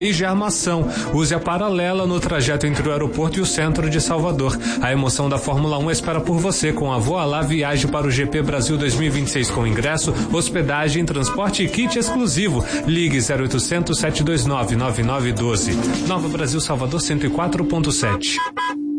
e de armação. Use a paralela no trajeto entre o aeroporto e o centro de Salvador. A emoção da Fórmula 1 espera por você com a Voa Lá Viagem para o GP Brasil 2026 com ingresso, hospedagem, transporte e kit exclusivo. Ligue 0800 729 9912. Nova Brasil Salvador 104.7.